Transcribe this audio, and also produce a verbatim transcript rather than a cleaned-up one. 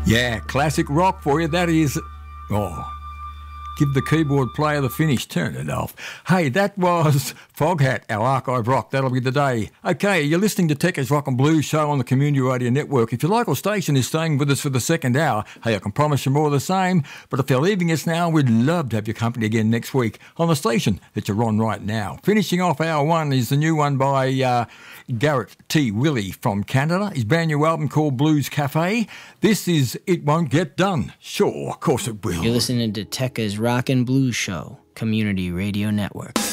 Yeah, classic rock for you. That is... Oh... Give the keyboard player the finish. Turn it off. Hey, that was Foghat, our archive rock. That'll be the day. Okay, you're listening to Techers Rock and Blues show on the Community Radio Network. If your local station is staying with us for the second hour, hey, I can promise you more of the same. But if you're leaving us now, we'd love to have your company again next week on the station that you're on right now. Finishing off hour one is the new one by uh, Garrett T. Willie from Canada. His brand new album called Blues Cafe. This is It Won't Get Done. Sure, of course it will. You're listening to Techers Rock and Blues Show, Community Radio Network.